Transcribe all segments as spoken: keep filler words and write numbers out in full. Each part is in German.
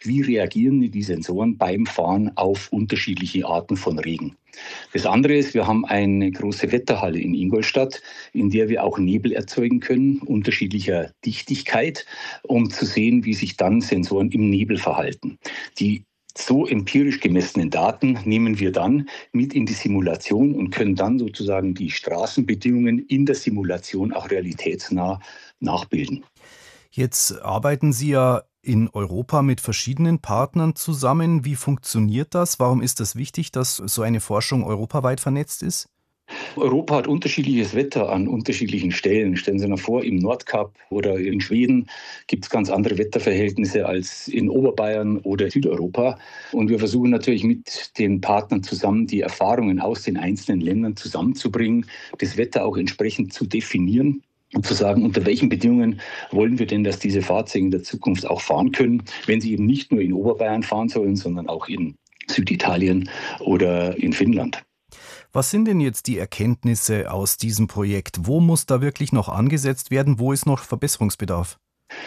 wie reagieren die Sensoren beim Fahren auf unterschiedliche Arten von Regen. Das andere ist, wir haben eine große Wetterhalle in Ingolstadt, in der wir auch Nebel erzeugen können, unterschiedlicher Dichtigkeit, um zu sehen, wie sich dann Sensoren im Nebel verhalten. Die so empirisch gemessenen Daten nehmen wir dann mit in die Simulation und können dann sozusagen die Straßenbedingungen in der Simulation auch realitätsnah nachbilden. Jetzt arbeiten Sie ja in Europa mit verschiedenen Partnern zusammen. Wie funktioniert das? Warum ist das wichtig, dass so eine Forschung europaweit vernetzt ist? Europa hat unterschiedliches Wetter an unterschiedlichen Stellen. Stellen Sie sich vor, im Nordkap oder in Schweden gibt es ganz andere Wetterverhältnisse als in Oberbayern oder Südeuropa. Und wir versuchen natürlich mit den Partnern zusammen die Erfahrungen aus den einzelnen Ländern zusammenzubringen, das Wetter auch entsprechend zu definieren und zu sagen, unter welchen Bedingungen wollen wir denn, dass diese Fahrzeuge in der Zukunft auch fahren können, wenn sie eben nicht nur in Oberbayern fahren sollen, sondern auch in Süditalien oder in Finnland. Was sind denn jetzt die Erkenntnisse aus diesem Projekt? Wo muss da wirklich noch angesetzt werden? Wo ist noch Verbesserungsbedarf?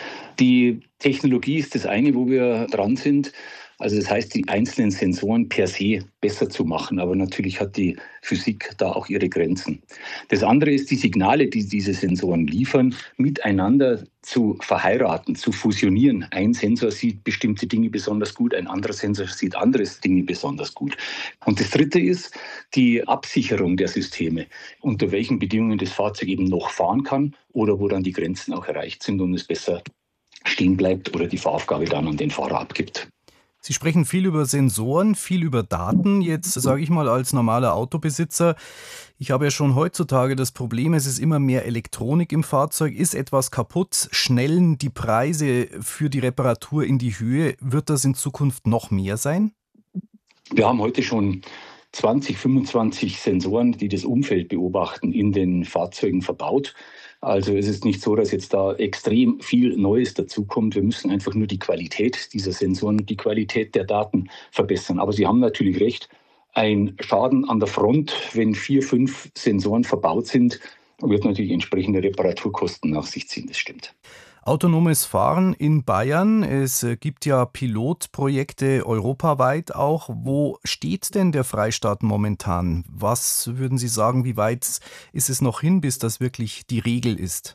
Die Technologie ist das eine, wo wir dran sind. Also das heißt, die einzelnen Sensoren per se besser zu machen. Aber natürlich hat die Physik da auch ihre Grenzen. Das andere ist, die Signale, die diese Sensoren liefern, miteinander zu verheiraten, zu fusionieren. Ein Sensor sieht bestimmte Dinge besonders gut, ein anderer Sensor sieht andere Dinge besonders gut. Und das dritte ist die Absicherung der Systeme, unter welchen Bedingungen das Fahrzeug eben noch fahren kann oder wo dann die Grenzen auch erreicht sind und es besser stehen bleibt oder die Fahraufgabe dann an den Fahrer abgibt. Sie sprechen viel über Sensoren, viel über Daten. Jetzt sage ich mal als normaler Autobesitzer, ich habe ja schon heutzutage das Problem, es ist immer mehr Elektronik im Fahrzeug. Ist etwas kaputt, schnellen die Preise für die Reparatur in die Höhe. Wird das in Zukunft noch mehr sein? Wir haben heute schon zwanzig, fünfundzwanzig Sensoren, die das Umfeld beobachten, in den Fahrzeugen verbaut. Also es ist nicht so, dass jetzt da extrem viel Neues dazukommt. Wir müssen einfach nur die Qualität dieser Sensoren, die Qualität der Daten verbessern. Aber Sie haben natürlich recht, ein Schaden an der Front, wenn vier, fünf Sensoren verbaut sind, wird natürlich entsprechende Reparaturkosten nach sich ziehen, das stimmt. Autonomes Fahren in Bayern. Es gibt ja Pilotprojekte europaweit auch. Wo steht denn der Freistaat momentan? Was würden Sie sagen, wie weit ist es noch hin, bis das wirklich die Regel ist?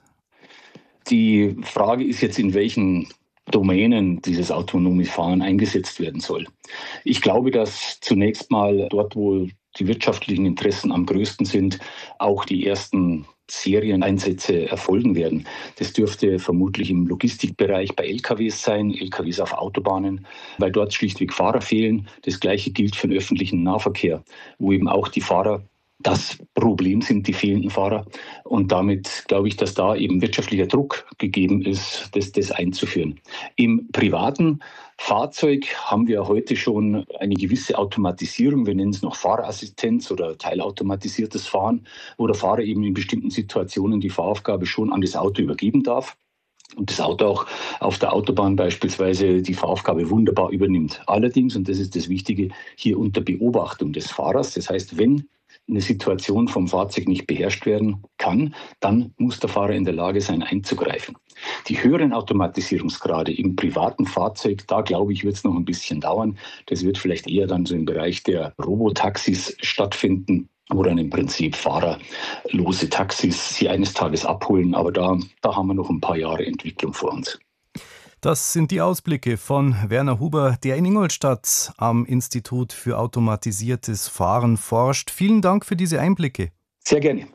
Die Frage ist jetzt, in welchen Domänen dieses autonome Fahren eingesetzt werden soll. Ich glaube, dass zunächst mal dort, wo die wirtschaftlichen Interessen am größten sind, auch die ersten Serieneinsätze erfolgen werden. Das dürfte vermutlich im Logistikbereich bei L K Ws sein, L K Ws auf Autobahnen, weil dort schlichtweg Fahrer fehlen. Das Gleiche gilt für den öffentlichen Nahverkehr, wo eben auch die Fahrer das Problem sind, die fehlenden Fahrer. Und damit glaube ich, dass da eben wirtschaftlicher Druck gegeben ist, das, das einzuführen. Im privaten Fahrzeug haben wir heute schon eine gewisse Automatisierung. Wir nennen es noch Fahrerassistenz oder teilautomatisiertes Fahren, wo der Fahrer eben in bestimmten Situationen die Fahraufgabe schon an das Auto übergeben darf. Und das Auto auch auf der Autobahn beispielsweise die Fahraufgabe wunderbar übernimmt. Allerdings, und das ist das Wichtige, hier unter Beobachtung des Fahrers. Das heißt, wenn eine Situation vom Fahrzeug nicht beherrscht werden kann, dann muss der Fahrer in der Lage sein, einzugreifen. Die höheren Automatisierungsgrade im privaten Fahrzeug, da glaube ich, wird es noch ein bisschen dauern. Das wird vielleicht eher dann so im Bereich der Robotaxis stattfinden, wo dann im Prinzip fahrerlose Taxis sie eines Tages abholen. Aber da, da haben wir noch ein paar Jahre Entwicklung vor uns. Das sind die Ausblicke von Werner Huber, der in Ingolstadt am Institut für automatisiertes Fahren forscht. Vielen Dank für diese Einblicke. Sehr gerne.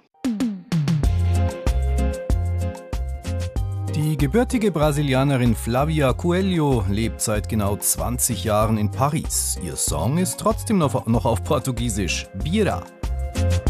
Die gebürtige Brasilianerin Flavia Coelho lebt seit genau zwanzig Jahren in Paris. Ihr Song ist trotzdem noch auf Portugiesisch. Bira.